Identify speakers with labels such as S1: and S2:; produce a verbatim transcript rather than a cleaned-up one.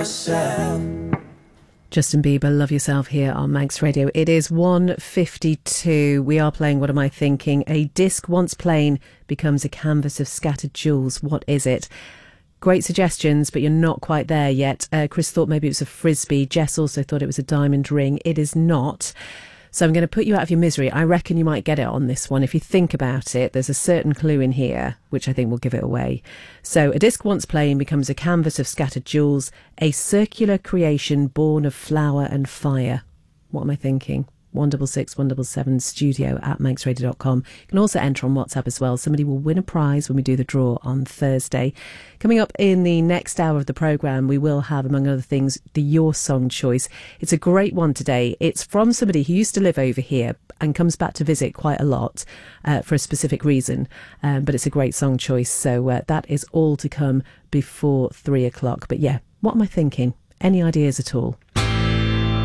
S1: yourself.
S2: Justin Bieber, Love Yourself, here on Manx Radio. It is one fifty-two. We are playing What Am I Thinking? A disc once plain becomes a canvas of scattered jewels. What is it? Great suggestions, but you're not quite there yet. Uh, Chris thought maybe it was a frisbee. Jess also thought it was a diamond ring. It is not. So I'm going to put you out of your misery. I reckon you might get it on this one. If you think about it, there's a certain clue in here, which I think will give it away. So a disc once plain becomes a canvas of scattered jewels, a circular creation born of flour and fire. What am I thinking? one six six, one seven seven, studio at manx radio dot com. You can also enter on WhatsApp as well. Somebody will win a prize when we do the draw on Thursday. Coming up in the next hour of the programme, we will have, among other things, the Your Song choice. It's a great one today. It's from somebody who used to live over here and comes back to visit quite a lot uh, for a specific reason. Um, but it's a great song choice. So uh, that is all to come before three o'clock. But yeah, what am I thinking? Any ideas at all?